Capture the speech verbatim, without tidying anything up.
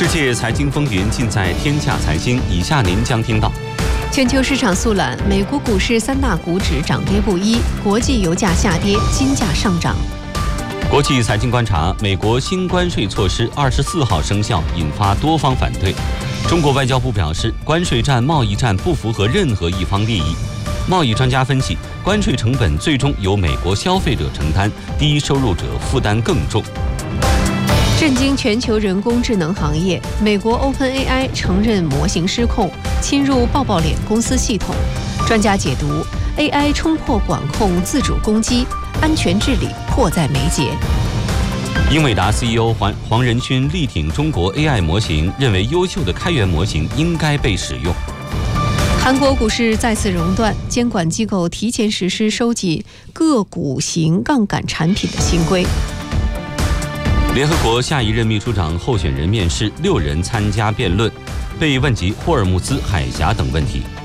世界财经风云尽在天下财经，以下您将听到： 全球市场速览，美国股市三大股指涨跌不一，国际油价下跌，金价上涨。 国际财经观察，美国新关税措施二十四号生效，引发多方反对。中国外交部表示，关税战、贸易战不符合任何一方利益。贸易专家分析，关税成本最终由美国消费者承担，低收入者负担更重。 震惊全球人工智能行业，美国 OpenAI 承认模型失控，侵入抱抱脸公司系统。专家解读 ，A I 冲破管控，自主攻击，安全治理迫在眉睫。 英伟达 C E O 黄黄仁勋力挺中国 A I 模型，认为优秀的开源模型应该被使用。 韩国股市再次熔断，监管机构提前实施收紧个股型杠杆产品的新规。 联合国下一任秘书长候选人面试，六人参加辩论，被问及霍尔木兹海峡等问题。